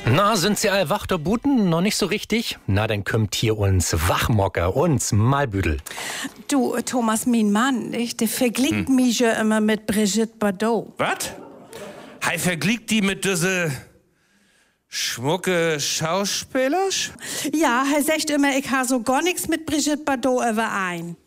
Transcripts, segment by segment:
Na, sind Sie all wach, der Buten? Noch nicht so richtig? Na, dann kommt hier uns Wachmocker, uns Malbüdel. Du, Thomas, mein Mann, der vergleicht mich ja immer mit Brigitte Bardot. Was? Er vergleicht die mit diese schmucke Schauspieler? Ja, er sagt immer, ich habe so gar nichts mit Brigitte Bardot überein.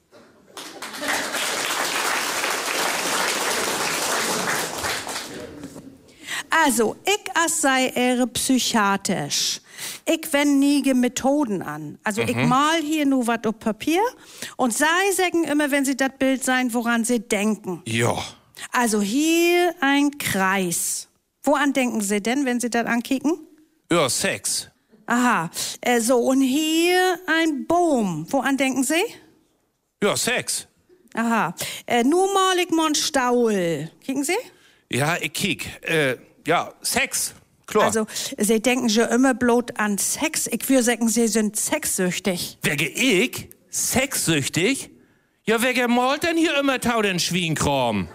Also, ich sei eher psychiatrisch. Ich wende nie Methoden an. Also, ich mal hier nur was auf Papier und sie sagen immer, wenn sie das Bild sein, woran sie denken. Ja. Also, hier ein Kreis. Woran denken Sie denn, wenn Sie das ankicken? Ja, Sex. Aha. So, und hier ein Baum. Woran denken Sie? Ja, Sex. Aha. Nur mal ich mal einen Staul. Kicken Sie? Ja, ich kick. Ja, Sex. Klar. Also, Sie denken schon immer bloß an Sex. Ich würde sagen, Sie sind sexsüchtig. Wege ich? Sexsüchtig? Ja, wer malt denn hier immer tau den Schwienkram?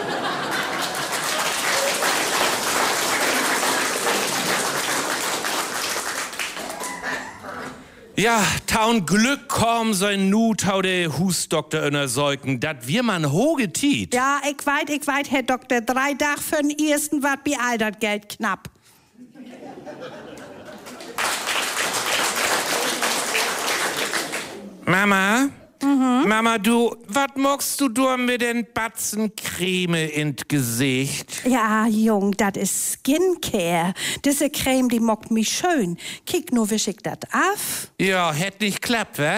Ja, taun Glück komm, sein nu tau der Husdoktor in der Säugen, dat wir man hoge tiet. Ja, ich weit, Herr Doktor. 3 Tage für den ersten wat bei all dat Geld knapp. Mama? Mama, du, wat magst du mit den Batzen Creme in Gesicht? Ja, Jung, dat is Skincare. Diese Creme, die mockt mich schön. Kick nur, wisch ich dat af. Ja, hätt nicht klappt, wa?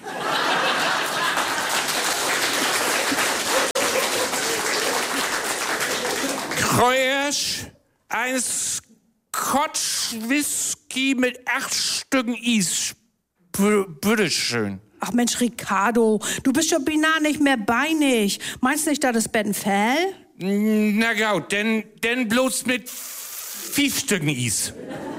Kreuersch, ein Scotch Whisky mit 8 Stücken Eis. Bitteschön. Ach Mensch, Ricardo, du bist schon beinahe nicht mehr beinig. Meinst du nicht, das ist ein Fell? Na gut, denn bloß mit 5 Stücken Eis.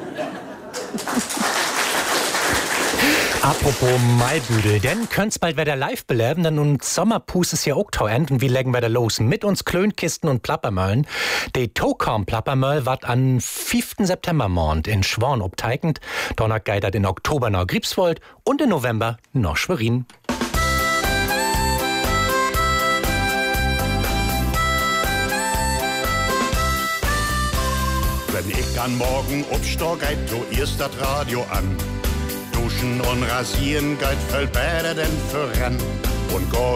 Apropos Malbüdel, denn könnt's bald wieder live beleben, denn nun Sommerpus ist ja auch tauend und wir legen wieder los mit uns Klönkisten und Plappermölln. Die Tokam Plappermöll wat an 5. September mornd in Schworn obteigend, Donner geidert in Oktober nach Griebswold und im November nach Schwerin. Wenn ich an Morgen aufsteh, geht zuerst das Radio an. Duschen und rasieren geht viel besser denn voran. Und